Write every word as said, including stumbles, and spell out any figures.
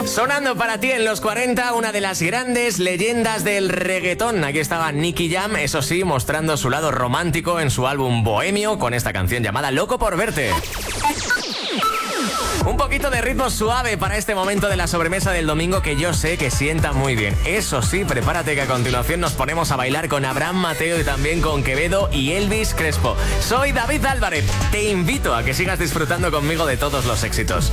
Sonando para ti en los cuarenta, una de las grandes leyendas del reggaetón. Aquí estaba Nicky Jam, eso sí, mostrando su lado romántico en su álbum Bohemio, con esta canción llamada Loco por verte. Un poquito de ritmo suave para este momento de la sobremesa del domingo, que yo sé que sienta muy bien. Eso sí, prepárate que a continuación nos ponemos a bailar con Abraham Mateo y también con Quevedo y Elvis Crespo. Soy David Álvarez. Te invito a que sigas disfrutando conmigo de todos los éxitos.